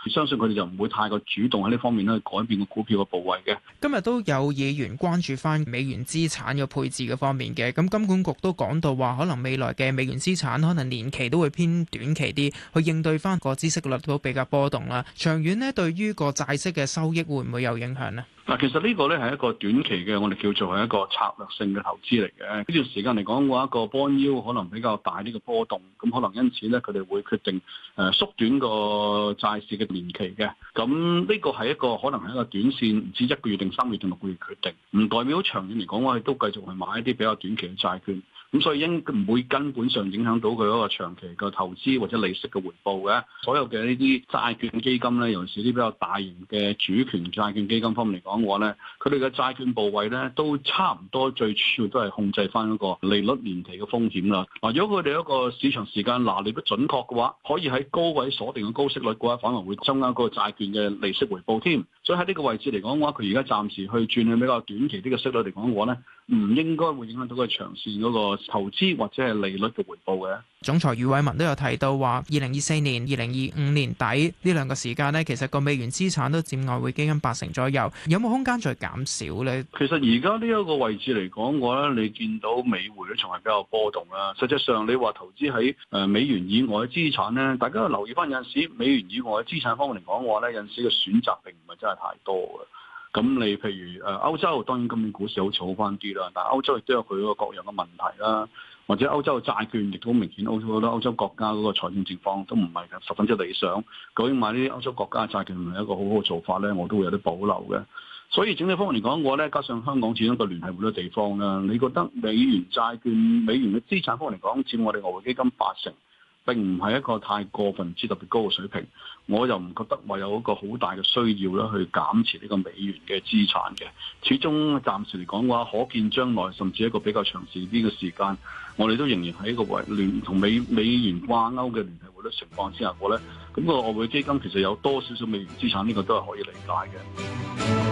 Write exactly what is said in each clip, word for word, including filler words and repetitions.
相信佢哋就唔會太過主動喺呢方面咧改變個股票嘅部位嘅。 今日都有議員關注翻美元資產嘅配置嘅方面嘅，咁金管局都講到話，可能未來嘅美元資產可能年期都會偏短期啲，去應對翻個孳息率都比較波動啦。長遠呢，對於個債息嘅收益會唔會有影響呢？ 嗱，其實呢個咧係一個短期嘅，我哋叫做係一個策略性嘅投資嚟嘅。呢段時間嚟講嘅話，個 bond yield 可能比較大啲嘅波動，咁可能因此咧佢哋會決定誒縮短個債市嘅年期嘅。咁呢個係一個可能係一個短線，唔知一個月定三個月定六個月決定，唔代表長遠嚟講我哋都繼續去買一啲比較短期嘅債券。咁所以應唔會根本上影響到佢嗰個長期嘅投資或者利息嘅回報嘅。所有嘅呢啲債券基金咧，尤其是啲比較大型嘅主權債券基金方面嚟講嘅話咧，佢哋嘅債券部位咧都差唔多，最主要都係控制翻嗰個利率年期嘅風險啦。嗱，如果佢哋一個市場時間拿捏得準確嘅話，可以喺高位鎖定嘅高息率嘅話，反而會增加嗰個債券嘅利息回報添。所以喺呢個位置嚟講嘅話，佢而家暫時去轉去比較短期啲嘅息率嚟講嘅話咧，唔應該會影響到佢長線嗰個投資或者係利率嘅回報嘅。 總裁余偉文都有提到話，二零二四年、二零二五年底呢兩個時間呢，其實個美元資產都佔外匯基金八成左右，有冇空間再減少呢？ 其實而家呢一個位置嚟講嘅話咧，你見到美匯咧仲係比較波動啦。實際上你話投資喺誒美元以外嘅資產咧，大家要留意翻有陣時美元以外嘅資產方面嚟講嘅話咧，有陣時嘅選擇並唔係真係太多嘅。咁你譬如誒歐洲，當然今年股市好似好翻啲啦，但係歐洲亦都有佢個各樣嘅問題啦，或者歐洲嘅債券亦都好明顯，歐洲好多歐洲國家嗰個財政情況都唔係十分之理想。究竟買呢啲歐洲國家嘅債券係咪一個好好嘅做法咧？我都會有啲保留嘅。所以整體方面嚟講，我咧加上香港始終一個聯繫匯率地方啦，你覺得美元債券、美元嘅資產方面嚟講，佔我哋外匯基金八成，並唔係一個太過分之特別高嘅水平，我又唔覺得話有一個好大嘅需要咧去減持呢個美元嘅資產嘅。始終暫時嚟講嘅話，可見將來甚至一個比較長時啲嘅時間，我哋都仍然喺一個為聯同美美元掛鈎嘅聯繫匯率情況之下，我咧咁個外匯基金其實有多少少美元資產，呢個都係可以理解嘅。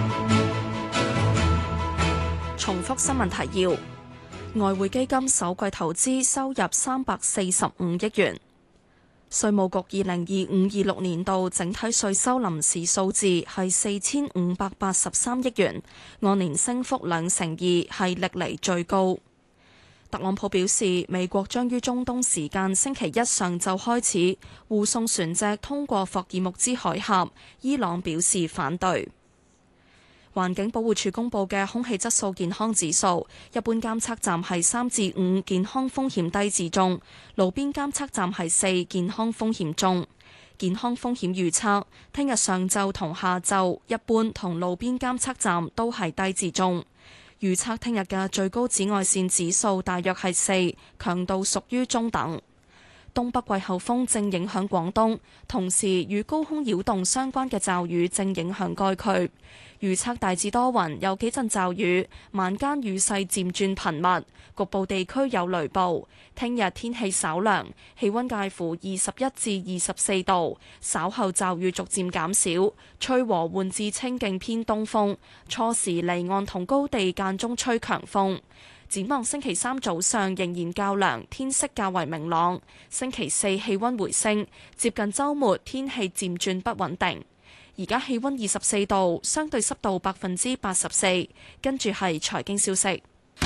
重複新聞提要。外匯基金首季投資收入三百四十五億元。稅務局二零二五二六年度整體稅收臨時數字係四千五百八十三億元，按年升幅兩成二，係歷嚟最高。特朗普表示，美國將於中東時間星期一上晝開始護送船隻通過霍爾木茲海峽，伊朗表示反對。環境保護署公布嘅空氣質素健康指數，一般監測站係三至五，健康風險低至中；路邊監測站係四，健康風險中。健康風險預測，聽日上晝同下晝，一般同路邊監測站都係低至中。預測聽日嘅最高紫外線指數大約係四，強度屬於中等。東北季候風正影響廣東，同時與高空擾動相關嘅驟雨正影響該區。預測大致多雲，有幾陣驟雨，晚間雨勢漸轉頻密，局部地區有雷暴。聽日天氣稍涼，氣溫介乎二十一至二十四度，稍後驟雨逐漸減少，吹和緩至清勁偏東風，初時離岸同高地間中吹強風。展望星期三早上仍然較涼，天色較為明朗。星期四氣溫回升，接近週末天氣漸轉不穩定。而家氣溫二十四度，相對濕度百分之八十四。跟住係財經消息。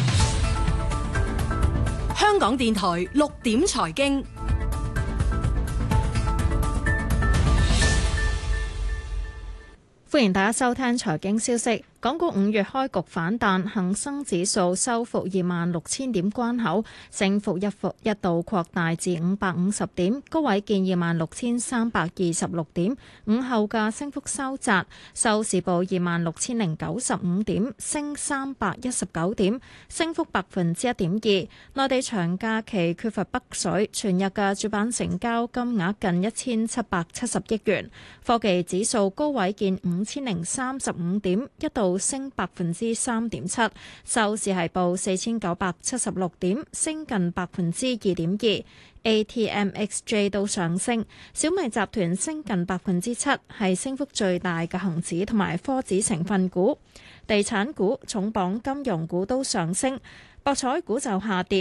香港電台六點財經。 歡迎大家收聽財經消息。港股五月開局反彈，恒生指數收復二萬六千點關口，升幅一幅一度擴大至五百五十點，高位見二萬六千三百二十六點。午後嘅升幅收窄，收市報二萬六千零九十五點，升三百一十九點，升幅百分之一點二。內地長假期缺乏北水，全日嘅主板成交金額近一千七百七十億元。科技指數高位見五千零三十五點，一度升百分之三點七，收市係報四千九百七十六點，升近百分之二點二。A T M X J 都上升，小米集團升近百分之七，係升幅最大嘅恒指同埋科指成分股。地產股、重磅金融股都上升，博彩股就下跌。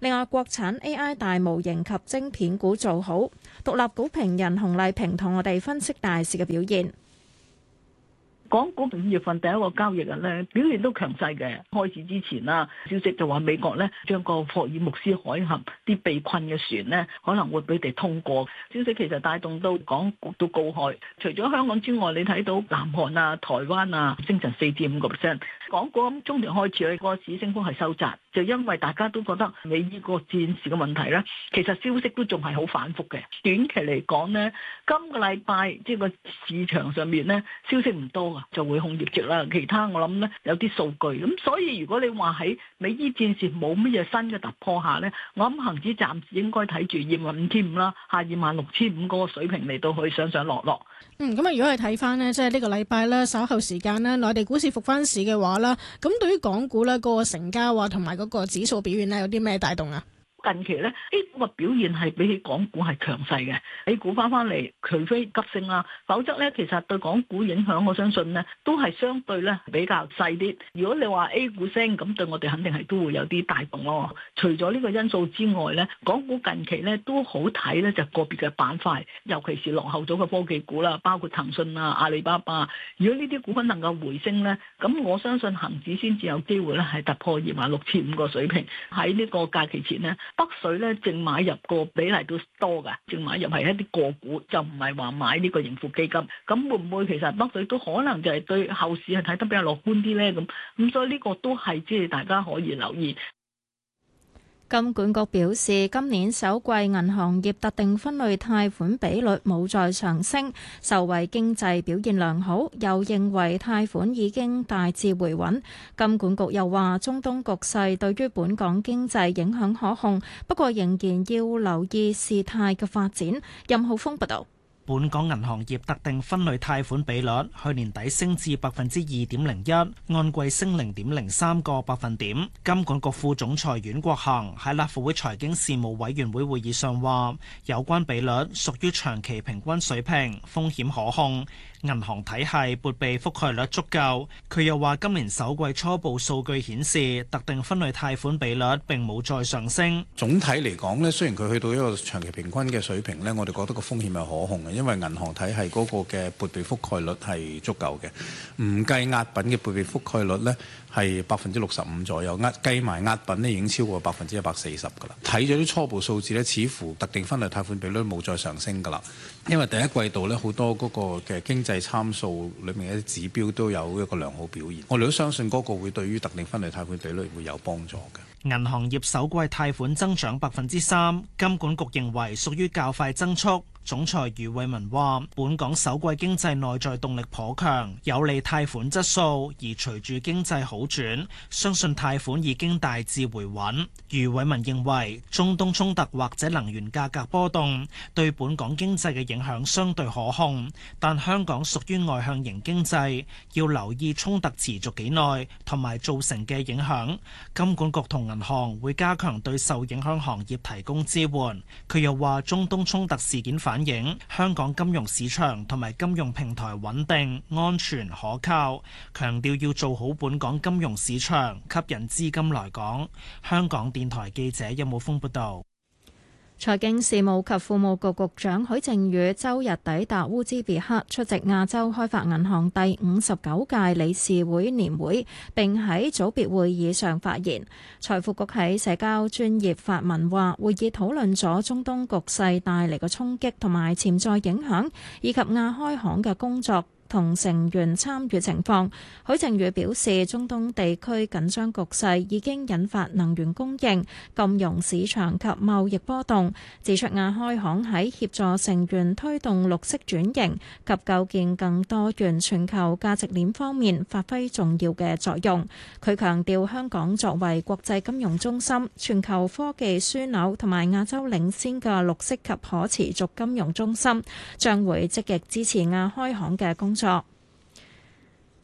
另外，國產 A I 大模型及晶片股做好。獨立股評人洪麗萍同我哋分析大市嘅表現。 港股五月份第一個交易日咧，表現都強勢嘅。開始之前啦，消息就話美國咧將個霍爾木斯海峽啲被困嘅船咧可能會俾佢哋通過。消息其實帶動到港股都高開。除咗香港之外，你睇到南韓啊、台灣啊升成四至五個 percent。港股咁中段開始咧，個市升幅係收窄，就因為大家都覺得美伊個戰事嘅問題咧，其實消息都仲係好反覆嘅。短期嚟講咧，今個禮拜即係個市場上面咧消息唔多啊，就會控業績啦。其他我諗咧有啲數據咁，所以如果你話喺美伊戰事冇乜嘢新嘅突破下咧，我諗恒指暫時應該睇住二萬五千五啦，下二萬六千五嗰個水平嚟到去上上落落。 嗯，咁啊，如果係睇翻呢，即係呢個禮拜咧，稍後時間呢，內地股市復翻市嘅話啦，咁對於港股咧，嗰個成交啊，同埋嗰個指數表現咧，有啲咩帶動啊？ 近期咧 A 股嘅表現係比起港股係強勢嘅 ，A 股翻翻嚟，除非急升啦，否則咧其實對港股影響，我相信咧都係相對咧比較細啲。如果你話 A 股升，咁對我哋肯定係都會有啲帶動咯。除咗呢個因素之外咧，港股近期咧都好睇咧，就個別嘅板塊，尤其是落後咗嘅科技股啦，包括騰訊啊、阿里巴巴。如果呢啲股份能夠回升咧，咁我相信恒指先至有機會咧係突破二萬六千五個水平。喺呢個假期前咧。北水咧淨買入個比例都多㗎，淨買入係一啲個股，就唔係話買呢個盈富基金。咁會唔會其實北水都可能就係對後市係睇得比較樂觀啲咧？咁咁所以呢個都係即係大家可以留意。 金管局表示，今年首季銀行業特定分類貸款比率冇再上升，受惠經濟表現良好，又認為貸款已經大致回穩。金管局又話，中東局勢對於本港經濟影響可控，不過仍然要留意事態嘅發展。任浩峰報道。 本港銀行業特定分類貸款比率去年底升至百分之二點零一，按季升零點零三個百分點。金管局副總裁阮國恒喺立法會財經事務委員會會議上話，有關比率屬於長期平均水平，風險可控。銀行體系撥備覆蓋率足夠。佢又話，今年首季初步數據顯示，特定分類貸款比率並冇再上升。 總體嚟講呢，雖然佢去到一個長期平均嘅水平呢，我哋覺得個風險係可控嘅，因為銀行體系嗰個嘅撥備覆蓋率係足夠嘅，唔計押品嘅撥備覆蓋率呢係百分之六十五左右，押計埋押品呢已經超過百分之一百四十㗎啦。睇咗啲初步數字呢，似乎特定分類貸款比率冇再上升㗎啦，因為第一季度呢，好多嗰個嘅經濟參數裏面嘅指標都有一個良好表現，我哋都相信嗰個會對於特定分類貸款比率會有幫助嘅。 銀行業首季貸款增長百分之三，金管局認為屬於較快增速。總裁余偉文話，本港首季經濟內在動力頗強，有利貸款質素，而隨住經濟好轉，相信貸款已經大致回穩。余偉文認為，中東衝突或者能源價格波動對本港經濟嘅影響相對可控，但香港屬於外向型經濟，要留意衝突持續幾耐同埋造成嘅影響。金管局同銀行會加強對受影響行業提供支援。佢又話，中東衝突事件反映香港金融市場同埋金融平台穩定、安全、可靠，強調要做好本港金融市場，吸引資金來港。香港電台記者任武峰報道。 財經事務及庫務局局長許正宇周日抵達烏茲別克出席亞洲開發銀行第五十九屆理事會年會，並喺組別會議上發言。財富局喺社交專頁發文話，會議討論咗中東局勢帶嚟嘅衝擊同埋潛在影響，以及亞開行嘅工作同成員參與情況。許正宇表示，中東地區緊張局勢已經引發能源供應、金融市場及貿易波動，指出亞開行喺協助成員推動綠色轉型及構建更多元全球價值鏈方面發揮重要嘅作用。佢強調，香港作為國際金融中心、全球科技樞紐同埋亞洲領先嘅綠色及可持續金融中心，將會積極支持亞開行嘅工作。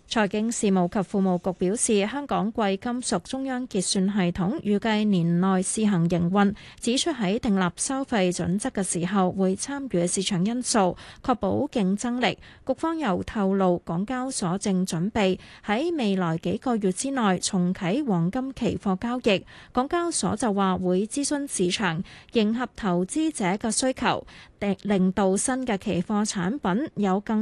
財經事務及庫務局表示，香港貴金屬中央結算系統預計年內試行營運，指出喺訂立收費準則嘅時候會參與市場因素，確保競爭力。局方又透露，港交所正準備喺未來幾個月之內重啟黃金期貨交易。港交所就話會諮詢市場，迎合投資者嘅需求，令到新嘅期貨產品有更